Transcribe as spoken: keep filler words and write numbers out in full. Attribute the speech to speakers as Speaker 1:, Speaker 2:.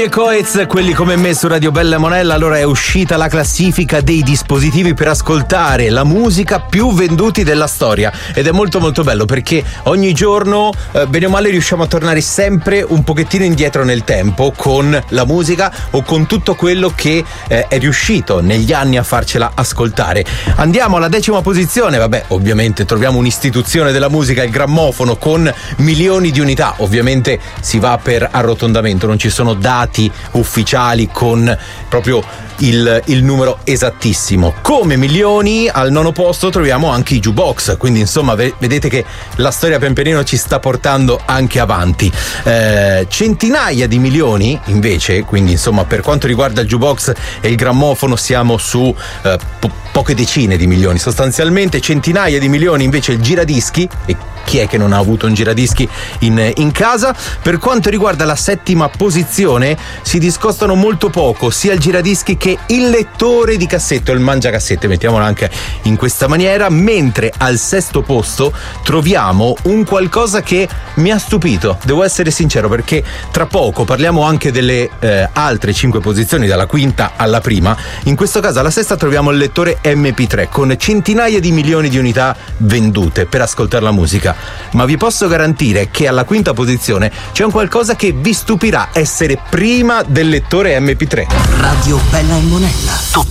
Speaker 1: e Coez, quelli come me su Radio Bella e Monella. Allora è uscita la classifica dei dispositivi per ascoltare la musica più venduti della storia ed è molto molto bello perché ogni giorno eh, bene o male riusciamo a tornare sempre un pochettino indietro nel tempo con la musica o con tutto quello che eh, è riuscito negli anni a farcela ascoltare. Andiamo alla decima posizione. Vabbè, ovviamente troviamo un'istituzione della musica, il grammofono, con milioni di unità. Ovviamente si va per arrotondamento, non ci sono dati ufficiali con proprio il, il numero esattissimo. Come milioni, al nono posto troviamo anche i jukebox, quindi insomma vedete che la storia pian pianino ci sta portando anche avanti. Eh, centinaia di milioni invece, quindi insomma per quanto riguarda il jukebox e il grammofono siamo su eh, po- poche decine di milioni sostanzialmente. Centinaia di milioni invece il giradischi, e chi è che non ha avuto un giradischi in, in casa? Per quanto riguarda la settima posizione si discostano molto poco sia il giradischi che il lettore di cassette o il mangiacassette, mettiamolo anche in questa maniera, mentre al sesto posto troviamo un qualcosa che mi ha stupito, devo essere sincero, perché tra poco parliamo anche delle eh, altre cinque posizioni, dalla quinta alla prima. In questo caso alla sesta troviamo il lettore emme pi tre con centinaia di milioni di unità vendute per ascoltare la musica, ma vi posso garantire che alla quinta posizione c'è un qualcosa che vi stupirà: essere prima del lettore emme pi tre.
Speaker 2: Radio Bella e Monella.